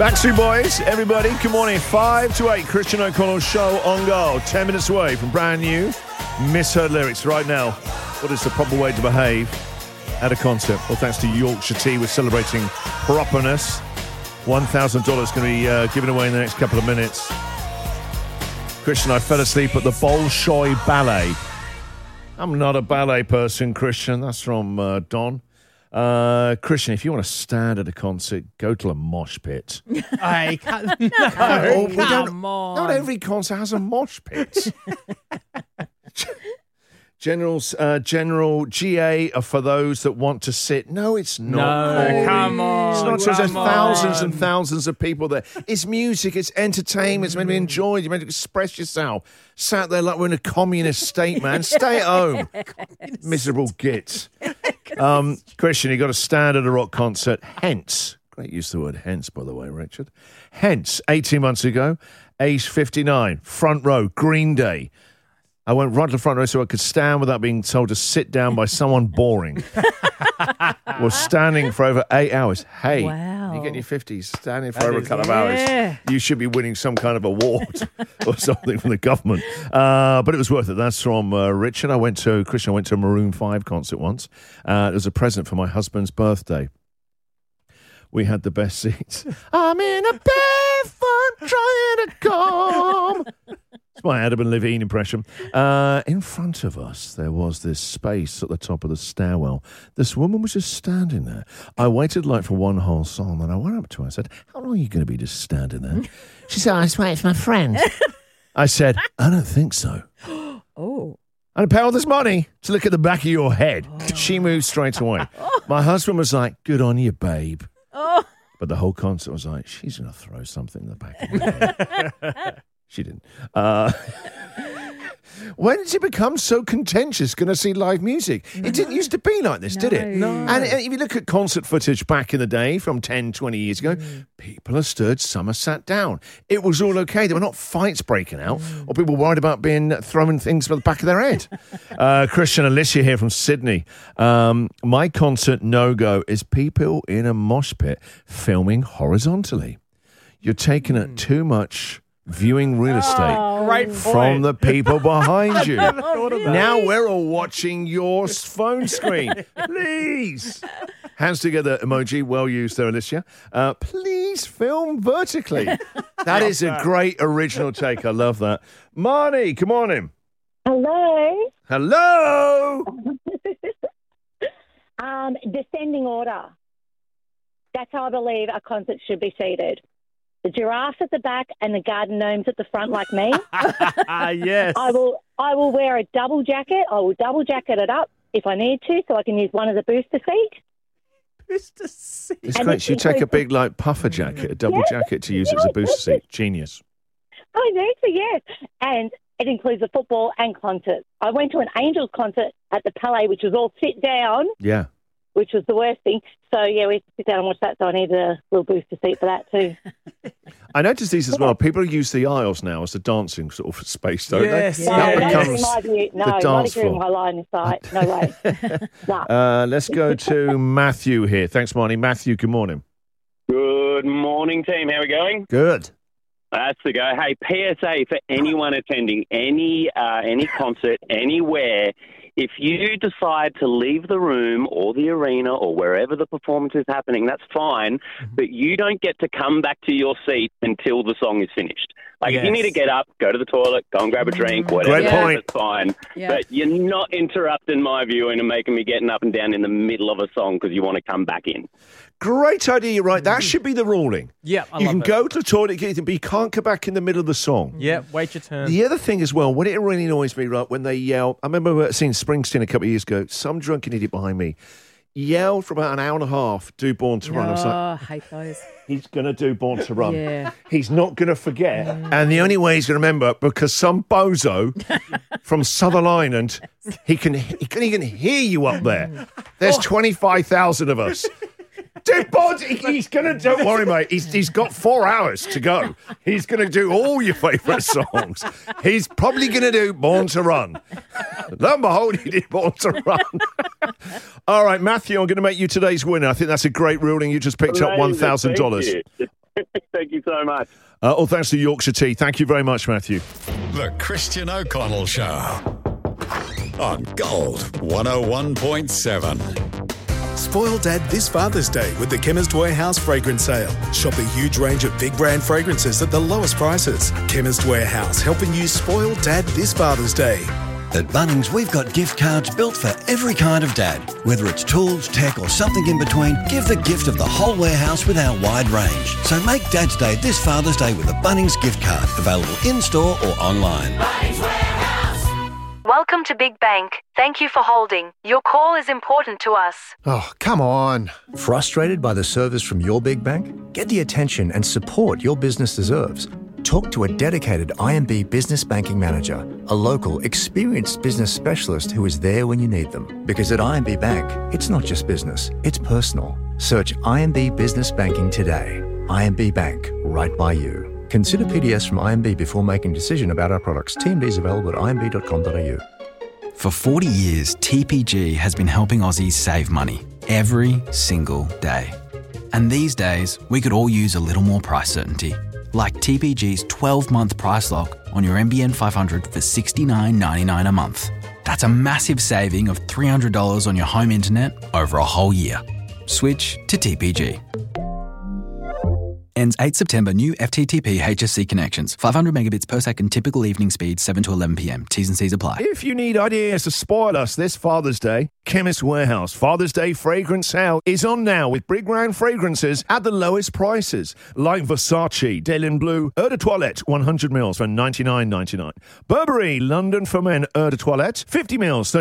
Backstreet Boys, everybody, good morning. 5 to 8, Christian O'Connell show on go. 10 minutes away from brand new misheard lyrics right now. What is the proper way to behave at a concert? Well, thanks to Yorkshire Tea, we're celebrating properness. $1,000 going to be given away in the next couple of minutes. Christian, I fell asleep at the Bolshoi Ballet. I'm not a ballet person, Christian. That's from Don. Christian, if you want to stand at a concert, go to a mosh pit. Hey, come on. Not every concert has a mosh pit. General GA are for those that want to sit. No, it's not. No, come on. It's not. So there's thousands and thousands of people there. It's music. It's entertainment. It's meant to be enjoyed. You're meant to express yourself. Sat there like we're in a communist state, man. Stay at home. Miserable gits. Christian, you got to stand at a rock concert. Hence, great use of the word hence, by the way, Richard. Hence, 18 months ago, age 59, front row, Green Day. I went right to the front row so I could stand without being told to sit down by someone boring. Was standing for over 8 hours. Hey, wow. You get in your 50s, standing for over a couple of hours. You should be winning some kind of award or something from the government. But it was worth it. That's from Richard. Christian, I went to a Maroon 5 concert once. It was a present for my husband's birthday. We had the best seats. I'm in a barefoot trying to come. It's my Adam and Levine impression. In front of us, there was this space at the top of the stairwell. This woman was just standing there. I waited like for one whole song, and I went up to her. I said, how long are you going to be just standing there? She said, I just wait for my friend. I said, I don't think so. Oh. I'd pay all this money to look at the back of your head. Oh. She moved straight away. My husband was like, good on you, babe. Oh. But the whole concert was like, she's going to throw something in the back of her head. She didn't. When did it become so contentious going to see live music? No. It didn't used to be like this, did it? No. And if you look at concert footage back in the day from 10, 20 years ago, people are stood, some are sat down. It was all okay. There were not fights breaking out or people worried about being throwing things from the back of their head. Christian, Alicia here from Sydney. My concert no-go is people in a mosh pit filming horizontally. You're taking it too much viewing real estate from the people behind you. Now we're all watching your phone screen. Please. Hands together emoji. Well used there, Alicia. Please film vertically. That is a great original take. I love that. Marnie, good morning. Hello. Hello. Descending order. That's how I believe a concert should be seated. The giraffe at the back and the garden gnomes at the front, like me. Yes. I will wear a double jacket. I will double jacket it up if I need to, so I can use one as a booster seat. Booster seat. It's great. You take a big puffer jacket, a double jacket to use as a booster seat. Genius. I need to, yes. And it includes a football and concert. I went to an Angels concert at the Palais, which was all sit down. Yeah. Which was the worst thing. So, yeah, we had to sit down and watch that, so I need a little booster seat for that too. I noticed these as well. People use the aisles now as a dancing sort of space, don't yes. they? No, That not becomes in my view. No, the not dance agree with floor. my line of sight. No way. Nah. Let's go to Matthew here. Thanks, Marnie. Matthew, good morning. Good morning, team. How are we going? Good. That's the go. Hey, PSA for anyone attending any concert, anywhere. If you decide to leave the room or the arena or wherever the performance is happening, that's fine, but you don't get to come back to your seat until the song is finished. Like, if you need to get up, go to the toilet, go and grab a drink, whatever, Great point. that's fine. Yeah. But you're not interrupting my viewing and making me getting up and down in the middle of a song because you want to come back in. Great idea, you're right. That should be the ruling. Yeah, you can go to the toilet, but you can't go back in the middle of the song. Yeah, wait your turn. The other thing as well, when it really annoys me, right, when they yell, I remember seeing Springsteen a couple of years ago, some drunken idiot behind me yelled for about an hour and a half, do Born to Run. I was like, I hate those. he's going to do Born to Run. Yeah. He's not going to forget. And the only way he's going to remember, because some bozo from Southern Ireland, he can hear you up there. There's 25,000 of us. Dude, Bod, he's going to, don't worry, mate. He's got 4 hours to go. He's going to do all your favourite songs. He's probably going to do Born to Run. Lo and behold, he did Born to Run. All right, Matthew, I'm going to make you today's winner. I think that's a great ruling. You just picked up $1,000. Thank you so much. All thanks to Yorkshire Tea. Thank you very much, Matthew. The Christian O'Connell Show on Gold 101.7. Spoil Dad this Father's Day with the Chemist Warehouse fragrance sale. Shop a huge range of big brand fragrances at the lowest prices. Chemist Warehouse, helping you spoil Dad this Father's Day. At Bunnings, we've got gift cards built for every kind of dad. Whether it's tools, tech or something in between, give the gift of the whole warehouse with our wide range. So make Dad's Day this Father's Day with a Bunnings gift card. Available in-store or online. Bunnings Warehouse. Welcome to Big Bank. Thank you for holding. Your call is important to us. Oh, come on. Frustrated by the service from your big bank? Get the attention and support your business deserves. Talk to a dedicated IMB Business Banking Manager, a local, experienced business specialist who is there when you need them. Because at IMB Bank, it's not just business, it's personal. Search IMB Business Banking today. IMB Bank, right by you. Consider PDS from IMB before making a decision about our products. TMDs available at imb.com.au. For 40 years, TPG has been helping Aussies save money every single day. And these days, we could all use a little more price certainty. Like TPG's 12-month price lock on your NBN 500 for $69.99 a month. That's a massive saving of $300 on your home internet over a whole year. Switch to TPG. Ends 8 September. New FTTP HSC connections. 500 megabits per second. Typical evening speed 7 to 11 p.m. T's and C's apply. If you need ideas to spoil us this Father's Day, Chemist Warehouse Father's Day fragrance sale is on now with big brand fragrances at the lowest prices. Like Versace, Daylin Blue, Eau de Toilette 100 mils for $99.99. Burberry London for Men Eau de Toilette 50 mils